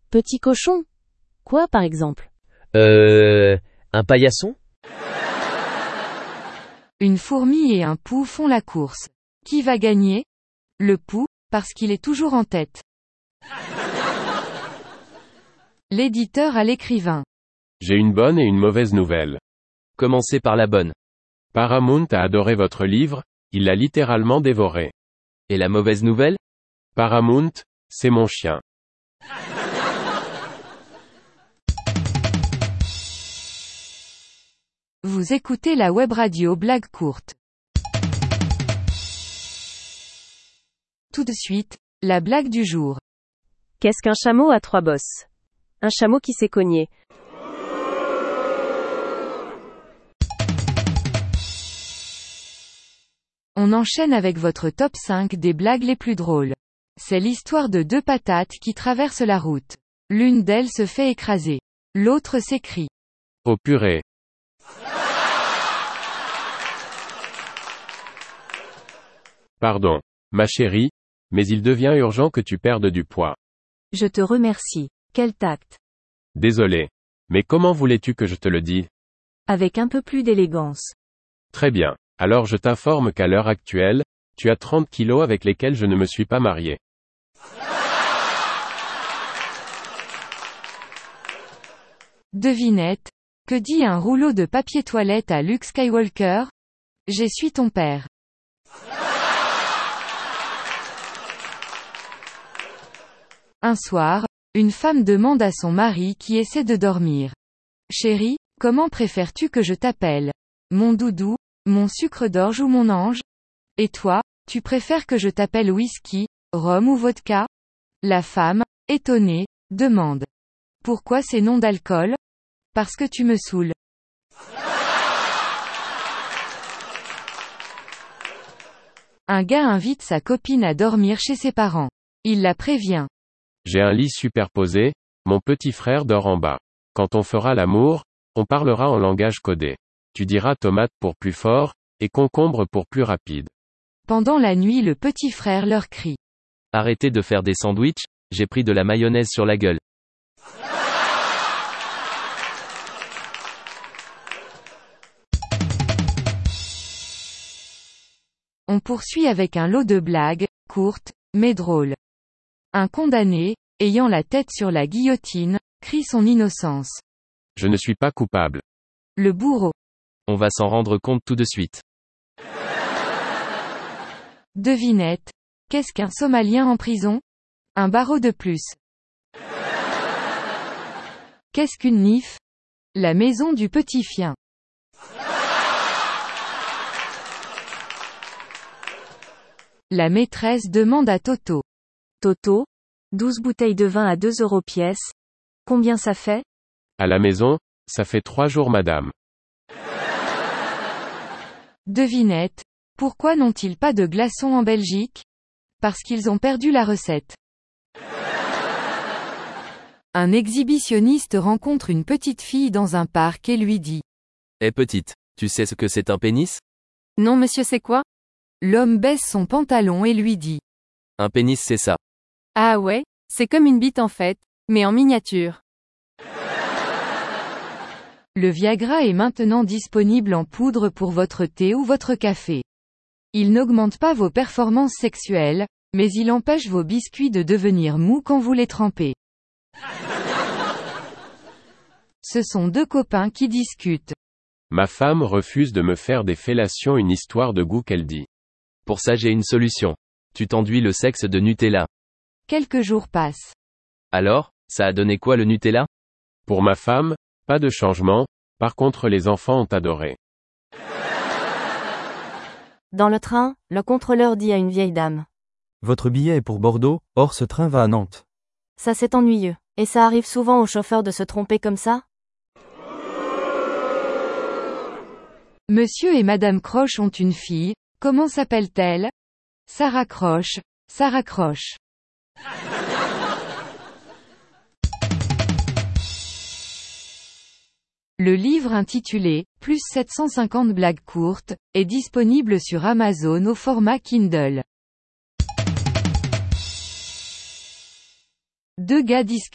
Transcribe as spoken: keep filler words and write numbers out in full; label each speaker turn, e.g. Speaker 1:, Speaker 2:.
Speaker 1: Petit cochon. Quoi par exemple?
Speaker 2: Euh... Un paillasson?
Speaker 3: Une fourmi et un pou font la course. Qui va gagner? Le pou, parce qu'il est toujours en tête. L'éditeur à l'écrivain.
Speaker 4: J'ai une bonne et une mauvaise nouvelle.
Speaker 2: Commencez par la bonne.
Speaker 4: Paramount a adoré votre livre, il l'a littéralement dévoré.
Speaker 2: Et la mauvaise nouvelle?
Speaker 4: Paramount, c'est mon chien.
Speaker 3: Vous écoutez la web radio Blague courte. Tout de suite, la blague du jour.
Speaker 1: Qu'est-ce qu'un chameau à trois bosses? Un chameau qui s'est cogné.
Speaker 3: On enchaîne avec votre top cinq des blagues les plus drôles. C'est l'histoire de deux patates qui traversent la route. L'une d'elles se fait écraser. L'autre s'écrie.
Speaker 4: Oh purée. Pardon, ma chérie, mais il devient urgent que tu perdes du poids.
Speaker 1: Je te remercie. Quel tact.
Speaker 4: Désolé. Mais comment voulais-tu que je te le dise?
Speaker 1: Avec un peu plus d'élégance.
Speaker 4: Très bien. Alors je t'informe qu'à l'heure actuelle, tu as trente kilos avec lesquels je ne me suis pas marié.
Speaker 3: Devinette. Que dit un rouleau de papier toilette à Luke Skywalker? J'essuie ton père. Un soir, une femme demande à son mari qui essaie de dormir. Chérie, comment préfères-tu que je t'appelle? Mon doudou, mon sucre d'orge ou mon ange? Et toi, tu préfères que je t'appelle whisky, rhum ou vodka? La femme, étonnée, demande. Pourquoi ces noms d'alcool? Parce que tu me saoules. Un gars invite sa copine à dormir chez ses parents. Il la prévient.
Speaker 4: J'ai un lit superposé, mon petit frère dort en bas. Quand on fera l'amour, on parlera en langage codé. Tu diras tomate pour plus fort, et concombre pour plus rapide.
Speaker 3: Pendant la nuit, le petit frère leur crie.
Speaker 2: Arrêtez de faire des sandwichs, j'ai pris de la mayonnaise sur la gueule.
Speaker 3: On poursuit avec un lot de blagues, courtes, mais drôles. Un condamné, ayant la tête sur la guillotine, crie son innocence.
Speaker 4: Je ne suis pas coupable.
Speaker 3: Le bourreau.
Speaker 2: On va s'en rendre compte tout de suite.
Speaker 3: Devinette. Qu'est-ce qu'un Somalien en prison? Un barreau de plus. Qu'est-ce qu'une nif? La maison du petit chien. La maîtresse demande à Toto.
Speaker 1: Toto? douze bouteilles de vin à deux euros pièce. Combien ça fait?
Speaker 4: À la maison, ça fait trois jours madame.
Speaker 3: Devinette. Pourquoi n'ont-ils pas de glaçons en Belgique? Parce qu'ils ont perdu la recette. Un exhibitionniste rencontre une petite fille dans un parc et lui dit.
Speaker 2: Eh petite, tu sais ce que c'est un pénis?
Speaker 3: Non monsieur, c'est quoi? L'homme baisse son pantalon et lui dit.
Speaker 2: Un pénis c'est ça.
Speaker 3: Ah ouais, c'est comme une bite en fait, mais en miniature. Le Viagra est maintenant disponible en poudre pour votre thé ou votre café. Il n'augmente pas vos performances sexuelles, mais il empêche vos biscuits de devenir mous quand vous les trempez. Ce sont deux copains qui discutent.
Speaker 4: Ma femme refuse de me faire des fellations, une histoire de goût qu'elle dit.
Speaker 2: Pour ça j'ai une solution. Tu t'enduis le sexe de Nutella.
Speaker 3: Quelques jours passent.
Speaker 2: Alors, ça a donné quoi le Nutella?
Speaker 4: Pour ma femme, pas de changement, par contre les enfants ont adoré.
Speaker 1: Dans le train, le contrôleur dit à une vieille dame.
Speaker 5: Votre billet est pour Bordeaux, or ce train va à Nantes.
Speaker 1: Ça c'est ennuyeux. Et ça arrive souvent aux chauffeurs de se tromper comme ça?
Speaker 3: Monsieur et Madame Croche ont une fille, comment s'appelle-t-elle? Sarah Croche, Sarah Croche. Le livre intitulé « Plus sept cent cinquante blagues courtes » est disponible sur Amazon au format Kindle. Deux gars discutent.